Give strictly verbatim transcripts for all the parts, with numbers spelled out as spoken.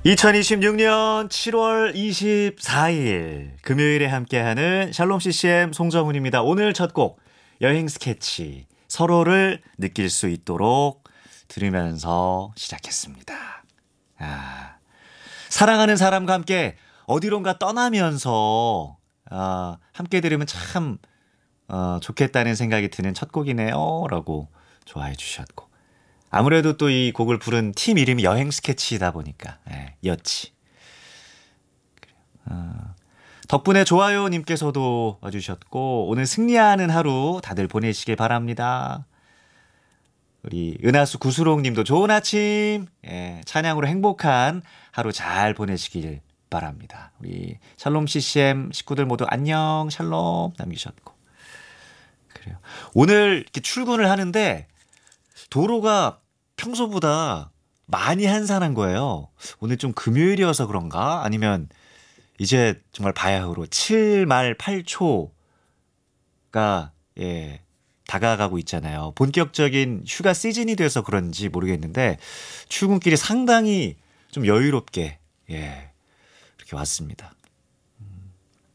이천이십육 년 칠월 이십사일 금요일에 함께하는 샬롬 씨씨엠 송정훈입니다. 오늘 첫 곡 여행 스케치 서로를 느낄 수 있도록 들으면서 시작했습니다. 아, 사랑하는 사람과 함께 어디론가 떠나면서 아, 함께 들으면 참 어, 좋겠다는 생각이 드는 첫 곡이네요 라고 좋아해 주셨고, 아무래도 또 이 곡을 부른 팀 이름이 여행 스케치이다 보니까 예, 였지. 어, 덕분에 좋아요님께서도 와주셨고, 오늘 승리하는 하루 다들 보내시길 바랍니다. 우리 은하수 구수롱님도 좋은 아침, 예, 찬양으로 행복한 하루 잘 보내시길 바랍니다. 우리 샬롬 씨씨엠 식구들 모두 안녕 샬롬 남기셨고, 그래요. 오늘 이렇게 출근을 하는데 도로가 평소보다 많이 한산한 거예요. 오늘 좀 금요일이어서 그런가? 아니면 이제 정말 바야흐로 칠 말 팔 초가 예, 다가가고 있잖아요. 본격적인 휴가 시즌이 돼서 그런지 모르겠는데 출근길이 상당히 좀 여유롭게 예, 이렇게 왔습니다. 음,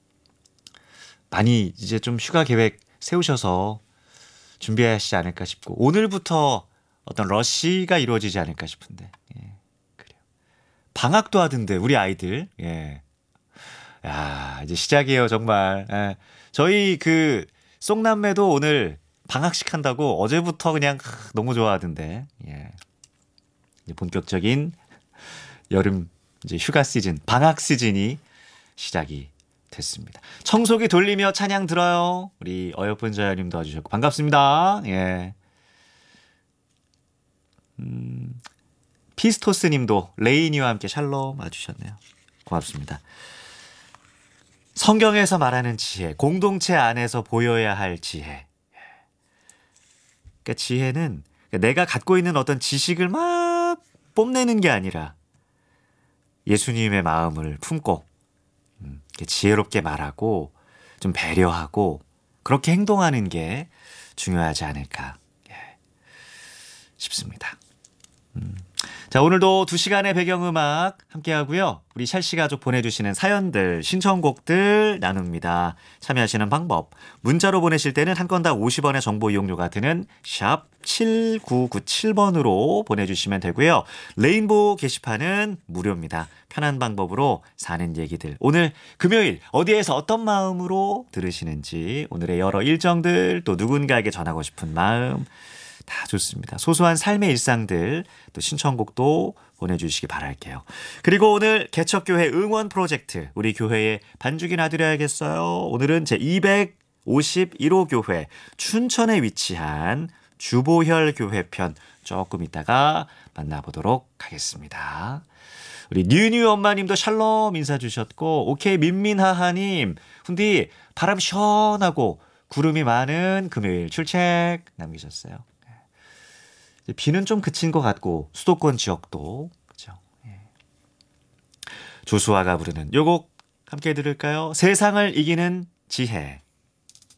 많이 이제 좀 휴가 계획 세우셔서 준비하시지 않을까 싶고, 오늘부터 어떤 러시가 이루어지지 않을까 싶은데, 예, 그래요. 방학도 하던데 우리 아이들, 예, 야 이제 시작이에요 정말. 예. 저희 그 쏙남매도 오늘 방학식 한다고 어제부터 그냥 너무 좋아하던데, 예, 이제 본격적인 여름 이제 휴가 시즌, 방학 시즌이 시작이 됐습니다. 청소기 돌리며 찬양 들어요. 우리 어여쁜 자연님도 와주셨고 반갑습니다. 예. 음, 피스토스 님도 레이니와 함께 샬롬 와주셨네요. 고맙습니다. 성경에서 말하는 지혜, 공동체 안에서 보여야 할 지혜. 그러니까 지혜는 내가 갖고 있는 어떤 지식을 막 뽐내는 게 아니라 예수님의 마음을 품고 음, 지혜롭게 말하고 좀 배려하고 그렇게 행동하는 게 중요하지 않을까 싶습니다. 음. 자, 오늘도 두 시간의 배경음악 함께하고요. 우리 샬씨 가족 보내주시는 사연들, 신청곡들 나눕니다. 참여하시는 방법, 문자로 보내실 때는 한 건당 오십 원의 정보 이용료가 드는 샵 칠구구칠 번으로 보내주시면 되고요. 레인보우 게시판은 무료입니다. 편한 방법으로 사는 얘기들, 오늘 금요일 어디에서 어떤 마음으로 들으시는지, 오늘의 여러 일정들, 또 누군가에게 전하고 싶은 마음 다 좋습니다. 소소한 삶의 일상들, 또 신청곡도 보내주시기 바랄게요. 그리고 오늘 개척교회 응원 프로젝트, 우리 교회에 반죽이 나드려야겠어요. 오늘은 제이백오십일 호 교회 춘천에 위치한 주보혈 교회 편 조금 이따가 만나보도록 하겠습니다. 우리 뉴뉴 엄마님도 샬롬 인사 주셨고, 오케이 민민하하님, 훈디 바람 시원하고 구름이 많은 금요일 출첵 남기셨어요. 비는 좀 그친 것 같고 수도권 지역도 그렇죠. 예. 조수아가 부르는 요 곡 함께 들을까요? 세상을 이기는 지혜.